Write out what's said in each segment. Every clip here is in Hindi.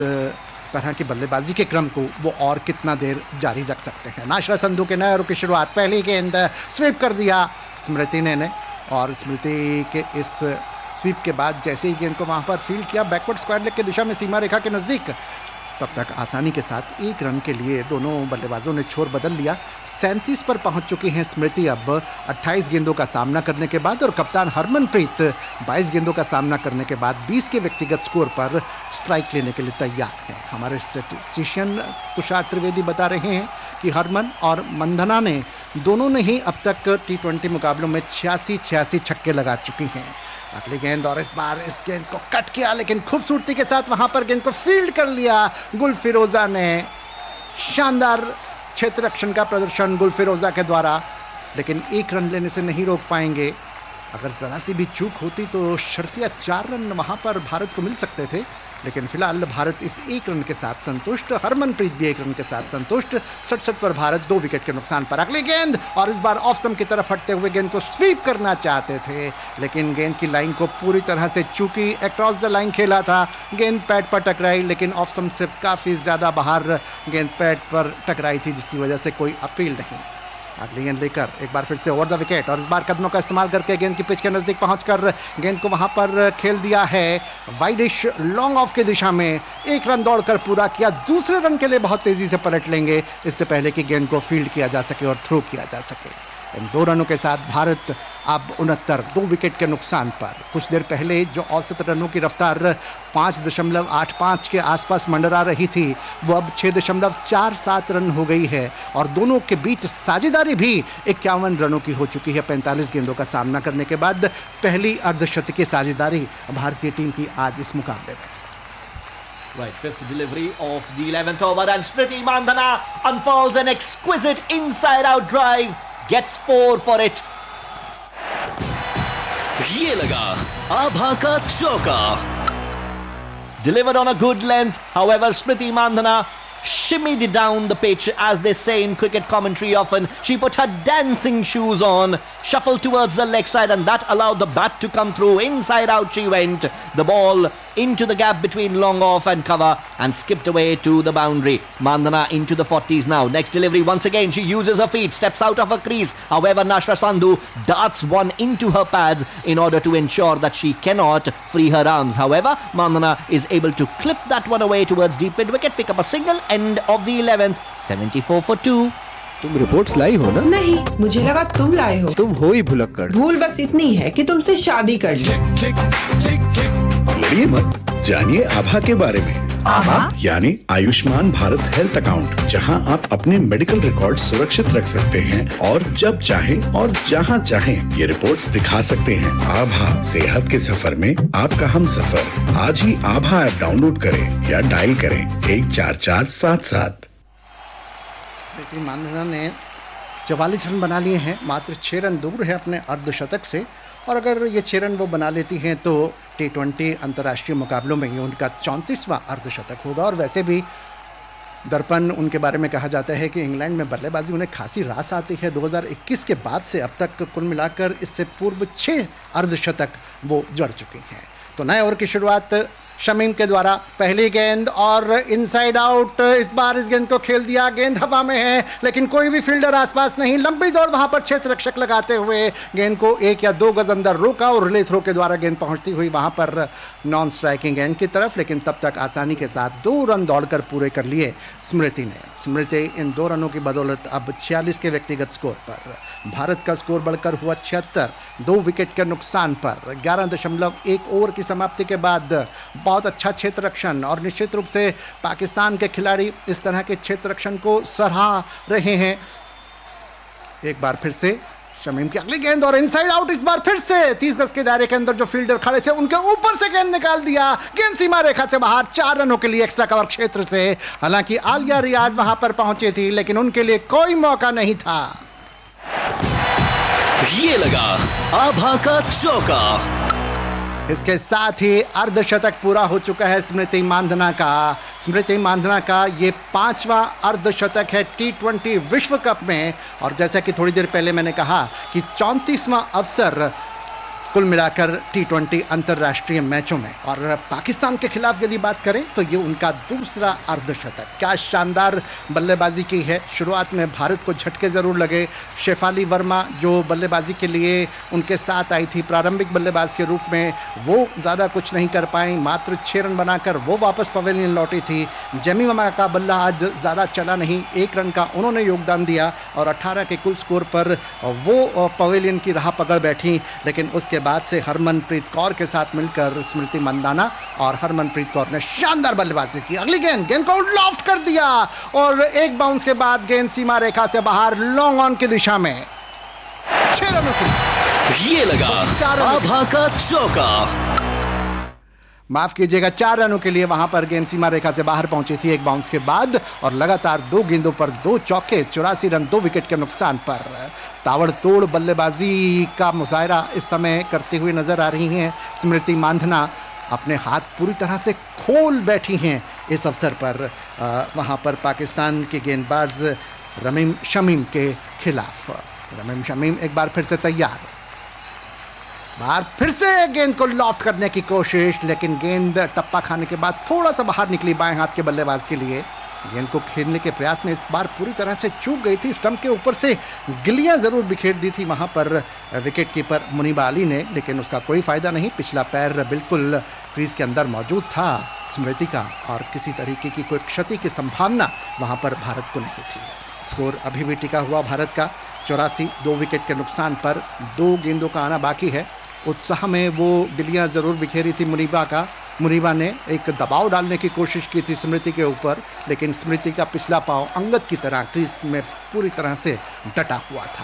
तरह की बल्लेबाजी के क्रम को वो और कितना देर जारी रख सकते हैं। नाशरा संधू के नए ओवर की शुरुआत, पहली गेंद स्वीप कर दिया स्मृति ने और स्मृति के इस स्वीप के बाद जैसे ही गेंद को वहाँ पर फील्ड किया बैकवर्ड स्क्वायर लेग की दिशा में सीमा रेखा के नज़दीक, तब तक आसानी के साथ एक रन के लिए दोनों बल्लेबाजों ने छोर बदल लिया। 37 पर पहुंच चुकी हैं स्मृति अब 28 गेंदों का सामना करने के बाद, और कप्तान हरमनप्रीत 22 गेंदों का सामना करने के बाद 20 के व्यक्तिगत स्कोर पर स्ट्राइक लेने के लिए तैयार हैं। हमारे स्टेटिस्टिशियन तुषार त्रिवेदी बता रहे हैं कि हरमन और मंधना ने दोनों ने ही अब तक T20 मुकाबलों में 86 छक्के लगा चुकी हैं। अगली गेंद, और इस बार इस गेंद को कट किया लेकिन खूबसूरती के साथ वहां पर गेंद को फील्ड कर लिया गुलफिरोजा ने। शानदार क्षेत्र रक्षण का प्रदर्शन गुलफिरोजा के द्वारा, लेकिन एक रन लेने से नहीं रोक पाएंगे। अगर जरा सी भी चूक होती तो शर्तिया 4 रन वहां पर भारत को मिल सकते थे, लेकिन फिलहाल भारत इस एक रन के साथ संतुष्ट, हरमनप्रीत भी एक रन के साथ संतुष्ट। 67 पर भारत 2 विकेट के नुकसान पर। अगली गेंद, और इस बार ऑफ स्टंप की तरफ हटते हुए गेंद को स्वीप करना चाहते थे, लेकिन गेंद की लाइन को पूरी तरह से चूकी। अक्रॉस द लाइन खेला था, गेंद पैड पर टकराई, लेकिन ऑफ स्टंप से काफ़ी ज़्यादा बाहर गेंद पैड पर टकराई थी, जिसकी वजह से कोई अपील नहीं। अगली गेंद लेकर एक बार फिर से ओवर द विकेट, और इस बार कदमों का इस्तेमाल करके गेंद की पिच के नज़दीक पहुंचकर गेंद को वहां पर खेल दिया है वाइडिश लॉन्ग ऑफ की दिशा में। एक रन दौड़कर पूरा किया। दूसरे रन के लिए बहुत तेज़ी से पलट लेंगे इससे पहले कि गेंद को फील्ड किया जा सके और थ्रो किया जा सके। इन 2 रनों के साथ भारत अब 69 2 विकेट के नुकसान पर। कुछ देर पहले जो औसत रनों की रफ्तार 5.85 के आसपास मंडरा रही थी, वो अब 6.47 रन हो गई है, और दोनों के बीच साझेदारी भी 51 रनों की हो चुकी है। 45 गेंदों का सामना करने के बाद पहली अर्धशतकीय साझेदारी भारतीय टीम की आज इस मुकाबले में। Right, fifth delivery of the 11th over, and Smriti Mandhana unfolds an exquisite inside-out drive, gets 4 for it. ये लगा आभा का चौका. Delivered on a good length, however Smriti Mandhana shimmied down the pitch, as they say in cricket commentary often. She put her dancing shoes on, shuffled towards the leg side, and that allowed the bat to come through. Inside out she went. The ball into the gap between long off and cover and skipped away to the boundary. Mandhana into the 40s now. Next delivery, once again she uses her feet, steps out of her crease. However, Nashra Sandhu darts one into her pads in order to ensure that she cannot free her arms. However, Mandhana is able to clip that one away towards deep mid wicket, pick up a single. End of the 11th, 74 for 2. तुम रिपोर्ट्स लाई हो ना? नहीं, मुझे लगा तुम लाए हो। तुम हो ही भुलक्कड़। भूल बस इतनी है कि तुमसे शादी कर ली। लड़िए मत, जानिए आभा के बारे में। आभा यानी आयुष्मान भारत हेल्थ अकाउंट, जहां आप अपने मेडिकल रिकॉर्ड सुरक्षित रख सकते हैं और जब चाहें और जहां चाहें ये रिपोर्ट्स दिखा सकते हैं। आभा, सेहत के सफर में आपका हम सफर। आज ही आभा ऐप डाउनलोड करें या डायल करें 14477। स्मृति मांधना ने 44 रन बना लिए हैं, मात्र 6 रन दूर है अपने अर्धशतक से, और अगर ये 6 रन वो बना लेती हैं तो T20 अंतर्राष्ट्रीय मुकाबलों में ये उनका 34वां अर्धशतक होगा। और वैसे भी दर्पण उनके बारे में कहा जाता है कि इंग्लैंड में बल्लेबाजी उन्हें खासी रास आती है। 2021 के बाद से अब तक कुल मिलाकर इससे पूर्व 6 अर्धशतक वो जड़ चुकी हैं। तो नए ओवर की शुरुआत शमीम के द्वारा, पहली गेंद और इनसाइड आउट। इस बार इस गेंद को खेल दिया, गेंद हवा में है लेकिन कोई भी फील्डर आसपास नहीं। लंबी दौड़ वहां पर क्षेत्र रक्षक लगाते हुए गेंद को 1 या 2 गज अंदर रोका, और रिले थ्रो के द्वारा गेंद पहुंचती हुई वहां पर नॉन स्ट्राइकिंग एंड की तरफ, लेकिन तब तक आसानी के साथ 2 रन दौड़कर पूरे कर लिए स्मृति ने। स्मृति इन 2 रनों की बदौलत अब 46 के व्यक्तिगत स्कोर पर। भारत का स्कोर बढ़कर हुआ 76 2 विकेट के नुकसान पर। 11.1 ओवर की समाप्ति के बाद बहुत अच्छा क्षेत्र रक्षण, और निश्चित रूप से पाकिस्तान के खिलाड़ी इस तरह के क्षेत्र रक्षण को सराह रहे हैं। एक बार फिर से शमीम की अगली गेंद और इनसाइड आउट। इस बार फिर से 30 गज के दायरे के अंदर जो फील्डर खड़े थे उनके ऊपर से गेंद निकाल दिया, गेंद सीमा रेखा से बाहर। 4 रनों के लिए एक्स्ट्रा कवर क्षेत्र से। हालांकि आलिया रियाज वहां पर पहुंची थी लेकिन उनके लिए कोई मौका नहीं था। ये लगा आभा का चौका। इसके साथ ही अर्धशतक पूरा हो चुका है स्मृति मांधना का। स्मृति मांधना का ये 5वां अर्धशतक है T20 विश्व कप में, और जैसा कि थोड़ी देर पहले मैंने कहा कि 34वां अवसर कुल मिलाकर T20 अंतर्राष्ट्रीय मैचों में। और पाकिस्तान के खिलाफ यदि बात करें तो ये उनका दूसरा अर्धशतक। क्या शानदार बल्लेबाजी की है। शुरुआत में भारत को झटके ज़रूर लगे। शेफाली वर्मा जो बल्लेबाजी के लिए उनके साथ आई थी प्रारंभिक बल्लेबाज के रूप में, वो ज़्यादा कुछ नहीं कर पाई, मात्र 6 रन बनाकर वो वापस पवेलियन लौटी थी। जेमिमा का बल्ला आज ज़्यादा चला नहीं, 1 रन का उन्होंने योगदान दिया और 18 के कुल स्कोर पर वो पवेलियन की राह पकड़ बैठी। लेकिन उसके बाद से हरमनप्रीत कौर के साथ मिलकर स्मृति मंदाना, और हरमनप्रीत कौर ने शानदार बल्लेबाजी की। अगली गेंद को लॉफ्ट कर दिया और एक बाउंस के बाद गेंद सीमा रेखा से बाहर लॉन्ग ऑन की दिशा में। 6 रनों की ये लगा आभा का चौका। माफ कीजिएगा, 4 रनों के लिए वहां पर गेंद सीमा रेखा से बाहर पहुंची थी एक बाउंस के बाद, और लगातार 2 गेंदों पर 2 चौके, 84 रन 2 विकेट के नुकसान पर। ताबड़तोड़ बल्लेबाजी का मुजाहरा इस समय करते हुए नजर आ रही हैं स्मृति मांधना। अपने हाथ पूरी तरह से खोल बैठी हैं इस अवसर पर वहां पर पाकिस्तान के गेंदबाज रमीम शमीम के खिलाफ। रमीम शमीम एक बार फिर से तैयार, बार फिर से गेंद को लॉफ्ट करने की कोशिश, लेकिन गेंद टप्पा खाने के बाद थोड़ा सा बाहर निकली बाएं हाथ के बल्लेबाज के लिए। गेंद को खेलने के प्रयास में इस बार पूरी तरह से चूक गई थी। स्टंप के ऊपर से गिलियां जरूर बिखेर दी थी वहां पर विकेट कीपर मुनीबा अली ने, लेकिन उसका कोई फायदा नहीं। पिछला पैर बिल्कुल क्रीज के अंदर मौजूद था स्मृति का, और किसी तरीके की कोई क्षति की संभावना वहां पर भारत को नहीं थी। स्कोर अभी भी टिका हुआ भारत का 84, 2 विकेट के नुकसान पर। 2 गेंदों का आना बाकी है। उत्साह में वो गिलियां जरूर बिखेरी थी मुनीबा ने एक दबाव डालने की कोशिश की थी स्मृति के ऊपर, लेकिन स्मृति का पिछला पांव अंगद की तरह क्रीज में पूरी तरह से डटा हुआ था।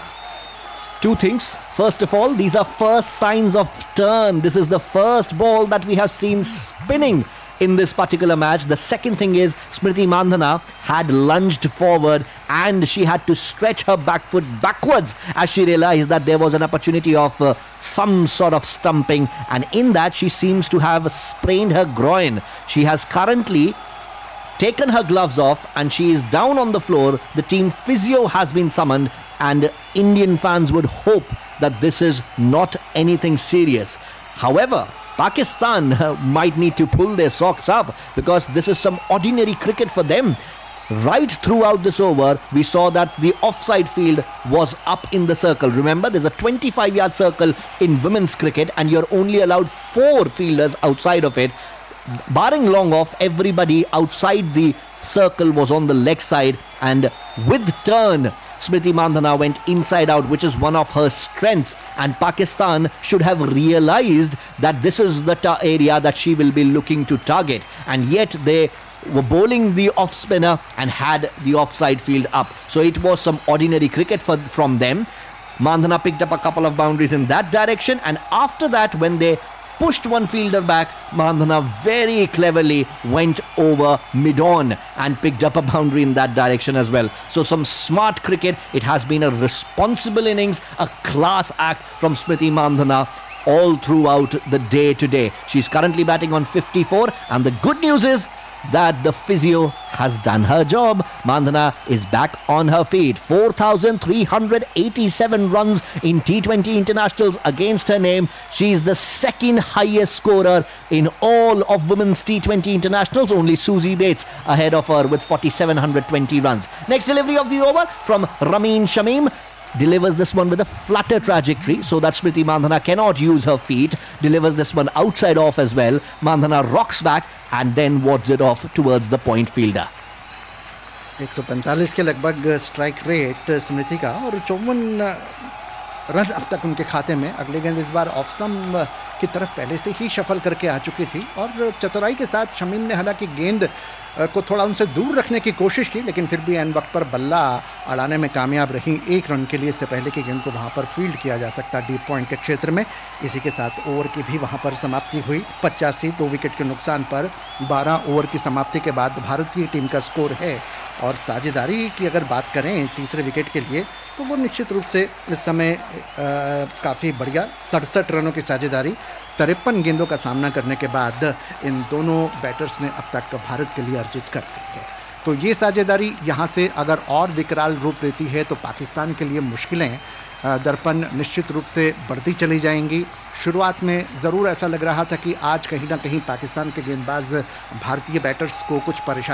2 things. First of all, these are first signs of turn. This is the first ball that we have seen spinning in this particular match. The second thing is Smriti Mandhana had lunged forward and she had to stretch her back foot backwards as she realized that there was an opportunity of some sort of stumping, and in that she seems to have sprained her groin. She has currently taken her gloves off and she is down on the floor. The team physio has been summoned, and Indian fans would hope that this is not anything serious. However, Pakistan might need to pull their socks up, because this is some ordinary cricket for them. Right throughout this over, we saw that the offside field was up in the circle. Remember, there's a 25-yard circle in women's cricket and you're only allowed 4 fielders outside of it. Barring long off, everybody outside the circle was on the leg side, and with turn, Smriti Mandhana went inside out, which is one of her strengths, and Pakistan should have realized that this is the area that she will be looking to target, and yet they were bowling the off spinner and had the offside field up. So it was some ordinary cricket from them. Mandhana picked up a couple of boundaries in that direction, and after that, when they pushed one fielder back, Mandhana very cleverly went over mid-on and picked up a boundary in that direction as well. So some smart cricket. It has been a responsible innings, a class act from Smriti Mandhana all throughout the day today. She's currently batting on 54, and the good news is that the physio has done her job. Mandhana is back on her feet. 4,387 runs in T20 internationals against her name. She's the second highest scorer in all of women's T20 internationals. Only Susie Bates ahead of her with 4,720 runs. Next delivery of the over from Ramin Shamim. Delivers this one with a flatter trajectory so that Smriti Mandhana cannot use her feet. Delivers this one outside off as well. Mandhana rocks back and then wards it off towards the point fielder. 145 के लगभग स्ट्राइक रेट स्मृति का, और 54 रन अब तक उनके खाते में। अगले गेंद इस बार ऑफ स्टंप की तरफ पहले से ही शफल करके आ चुकी थी, और चतुराई के साथ शमीम ने हालांकि गेंद को थोड़ा उनसे दूर रखने की कोशिश की, लेकिन फिर भी एन वक्त पर बल्ला अड़ाने में कामयाब रही। 1 रन के लिए इससे पहले कि गेंद को वहां पर फील्ड किया जा सकता डीप पॉइंट के क्षेत्र में। इसी के साथ ओवर की भी वहां पर समाप्ति हुई। 85, 2 विकेट के नुकसान पर 12 ओवर की समाप्ति के बाद भारतीय टीम का स्कोर है। और साझेदारी की अगर बात करें तीसरे विकेट के लिए, तो वो निश्चित रूप से इस समय काफ़ी बढ़िया 67 रनों की साझेदारी 53 गेंदों का सामना करने के बाद इन दोनों बैटर्स ने अब तक भारत के लिए अर्जित कर ली है। तो ये साझेदारी यहाँ से अगर और विकराल रूप लेती है तो पाकिस्तान के लिए मुश्किलें दर्पण निश्चित रूप से बढ़ती चली जाएंगी। शुरुआत में ज़रूर ऐसा लग रहा था कि आज कहीं ना कहीं पाकिस्तान के गेंदबाज भारतीय बैटर्स को कुछ परेशानी